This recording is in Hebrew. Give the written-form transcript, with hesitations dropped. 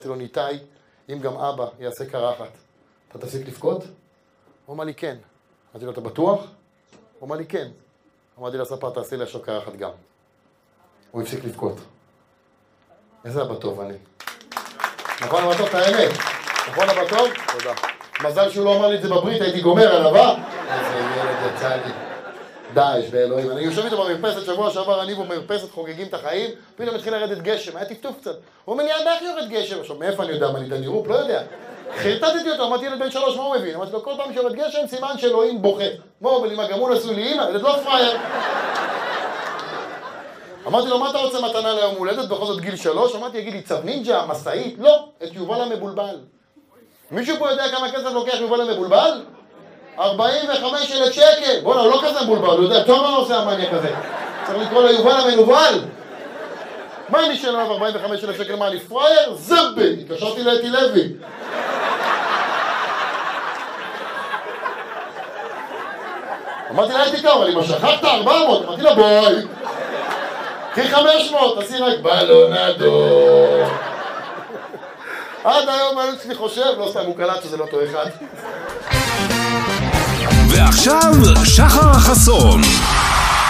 לו ניתאי, אם גם אבא יעשה קרחת, אתה תפסיק לבכות? הוא אמר לי כן. אמרתי לו, אתה בטוח? הוא אמר לי כן. אמרתי לספר, תעשה לי עכשיו קרחת גם. הוא הפסיק לבכות. איזה אבא טוב אני. נכון אבא טוב, את האמת? נכון אבא טוב? תודה. מזל שהוא לא אמר לי את זה בברית, הייתי גומר עליו, אה? איזה ילד יצא לי. דאעש באלוהים. אני יושב איתו במרפסת, שבוע שעבר אני במרפסת חוגגים את החיים, פתאום התחיל לרדת גשם, היה טפטוף קצת. הוא אומר לי, איך יורד גשם? עכשיו, מאיפה אני יודע מה ניתן לירופ? לא יודע. חרטטתי אותו, אמרתי ילד בן 3, מה הוא מבין? אמרתי לו, כל פעם שיורד גשם, סימן שאלוהים בוכה. אבל אם הגמול עשו לי אימא, ילד לא פרייר. אמרתי לו, מה אתה רוצה מתנה ליום הולדת? בכל זאת גיל 3, אמרתי, יגיד לי, צב נינג'ה, מסעית? לא, את יובל המבולבל. מישהו פה יודע כמה כסף לוקח יובל המבולבל? 45,000 שקל. בוא'נה, הוא לא כזה מבולבל, הוא יודע, טוב מה עושה המניה כזה. צריך לקרוא לו יובל המנובל. מה אני שאלה 45,000 שקל? מה, אני פרייר? זבל! התקשרתי לאתי לוי. אמרתי לה, הייתי כמה, אבל אם שכחת 400, אמרתי לה, בואי. קחי 500, תעשי רק בלונדו. עד היום אני אצלי חושב, לא סתם הוא קלט שזה לא אותו אחד. ועכשיו שחר חסון.